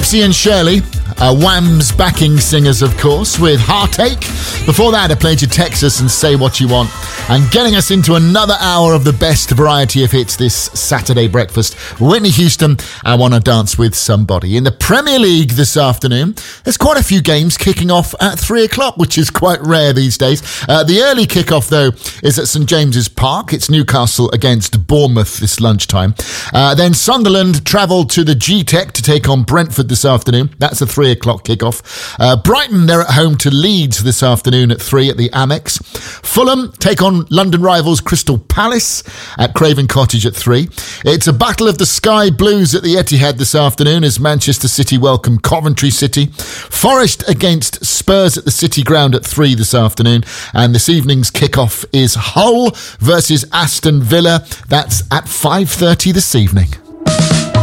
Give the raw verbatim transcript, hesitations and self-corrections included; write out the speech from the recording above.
Pepsi and Shirley, uh, Wham's backing singers, of course, with Heartache. Before that, I played you Texas and Say What You Want. And getting us into another hour of the best variety of hits this Saturday breakfast, Whitney Houston, I Wanna Dance With Somebody. In the Premier League this afternoon, there's quite a few games kicking off at three o'clock, which is quite rare these days. Uh, the early kick-off, though, is at St James's Park. It's Newcastle against Bournemouth this lunchtime. Uh, then Sunderland travel to the G-Tech to take on Brentford this afternoon. That's a three o'clock kick-off. Uh, Brighton, they're at home to Leeds this afternoon at three at the Amex. Fulham take on London rivals Crystal Palace at Craven Cottage at three. It's a battle of the Sky Blues at the Etihad this afternoon as Manchester City welcome Coventry City. Forest against Spurs at the City Ground at three this afternoon. And this evening's kickoff is Hull versus Aston Villa. That's at five thirty this evening.